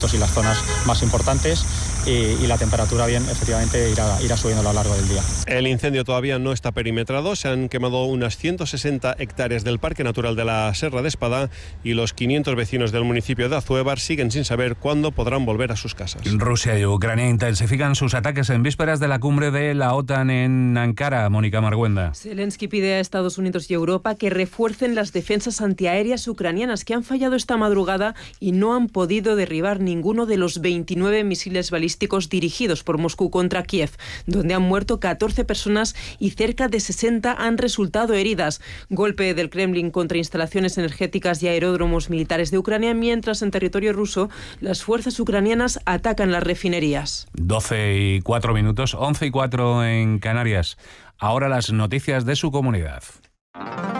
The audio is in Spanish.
y las zonas más importantes y la temperatura efectivamente irá subiendo a lo largo del día. El incendio todavía no está perimetrado, se han quemado unas 160 hectáreas del Parque Natural de la Serra de Espadá y los 500 vecinos del municipio de Azuévar siguen sin saber cuándo podrán volver a sus casas. Rusia y Ucrania intensifican sus ataques en vísperas de la cumbre de la OTAN en Ankara. Mónica Marguenda. Zelensky pide a Estados Unidos y Europa que refuercen las defensas antiaéreas ucranianas que han fallado esta madrugada y no han podido derribar ninguno de los 29 misiles balísticos dirigidos por Moscú contra Kiev, donde han muerto 14 personas y cerca de 60 han resultado heridas. Golpe del Kremlin contra instalaciones energéticas y aeródromos militares de Ucrania, mientras en territorio ruso las fuerzas ucranianas atacan las refinerías. 12:04, 11:04 en Canarias. Ahora las noticias de su comunidad.